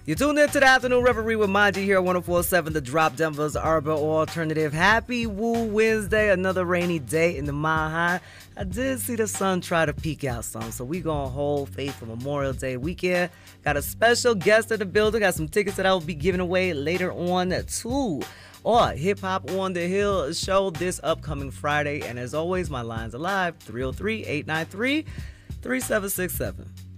You tuned in to the Afternoon Reverie with Manji here at 104.7 The Drop, Denver's Urban Alternative. Happy Woo Wednesday, another rainy day in the Mile High. I did see the sun try to peek out some, so we gonna hold faith for Memorial Day weekend. Got a special guest in the building, got some tickets that I will be giving away later on too. Or Hip Hop on the Hill show this upcoming Friday. And as always, my lines are live, 303-893-3767.